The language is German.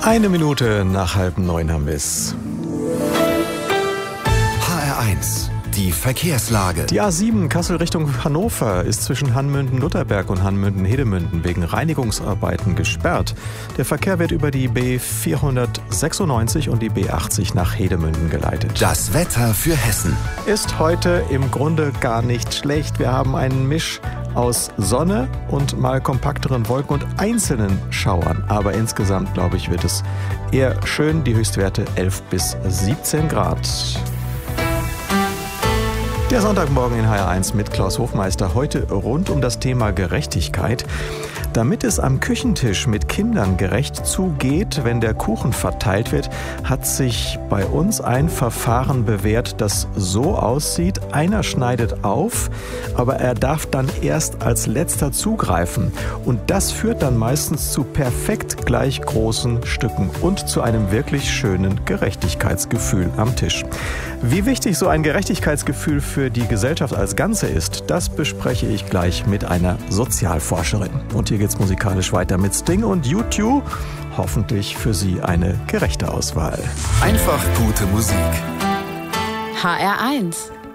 Eine Minute nach 8:30 haben wir es. HR1, die Verkehrslage. Die A7 Kassel Richtung Hannover ist zwischen Hanmünden-Lutherberg und Hanmünden-Hedemünden wegen Reinigungsarbeiten gesperrt. Der Verkehr wird über die B496 und die B80 nach Hedemünden geleitet. Das Wetter für Hessen. Ist heute im Grunde gar nicht schlecht. Wir haben einen Misch aus Sonne und mal kompakteren Wolken und einzelnen Schauern. Aber insgesamt, glaube ich, wird es eher schön. Die Höchstwerte 11 bis 17 Grad. Der Sonntagmorgen in HR1 mit Klaus Hofmeister. Heute rund um das Thema Gerechtigkeit. Damit es am Küchentisch mit Kindern gerecht zugeht, wenn der Kuchen verteilt wird, hat sich bei uns ein Verfahren bewährt, das so aussieht: Einer schneidet auf, aber er darf dann erst als letzter zugreifen. Und das führt dann meistens zu perfekt gleich großen Stücken und zu einem wirklich schönen Gerechtigkeitsgefühl am Tisch. Wie wichtig so ein Gerechtigkeitsgefühl für die Gesellschaft als Ganze ist, das bespreche ich gleich mit einer Sozialforscherin. Und hier geht's musikalisch weiter mit Sting und U2. Hoffentlich für Sie eine gerechte Auswahl. Einfach gute Musik. HR1